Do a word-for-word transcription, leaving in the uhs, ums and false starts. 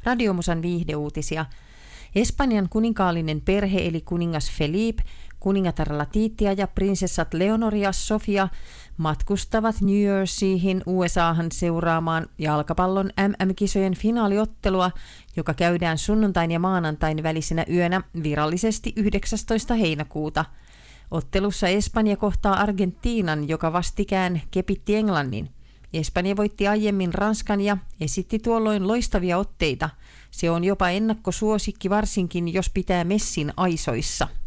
Radiomusan viihdeuutisia. Espanjan kuninkaallinen perhe eli kuningas Felipe, kuningatar Letitia ja prinsessat Leonor ja Sofia matkustavat New Jerseyhin U S A:han seuraamaan jalkapallon M M-kisojen finaaliottelua, joka käydään sunnuntain ja maanantain välisenä yönä virallisesti yhdeksästoista heinäkuuta. Ottelussa Espanja kohtaa Argentiinan, joka vastikään kepitti Englannin. Espanja voitti aiemmin Ranskan ja esitti tuolloin loistavia otteita. Se on jopa ennakkosuosikki varsinkin, jos pitää Messin aisoissa.